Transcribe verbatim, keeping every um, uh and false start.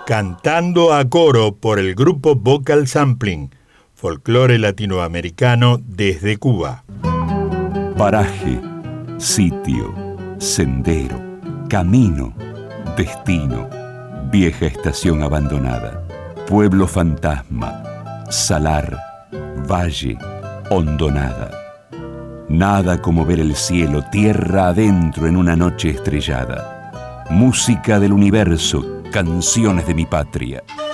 Cantando a coro por el grupo Vocal Sampling, folclore latinoamericano desde Cuba. Paraje, sitio, sendero, camino, destino, vieja estación abandonada, pueblo fantasma, salar, valle, hondonada. Nada como ver el cielo tierra adentro en una noche estrellada. Música del universo, canciones de mi patria.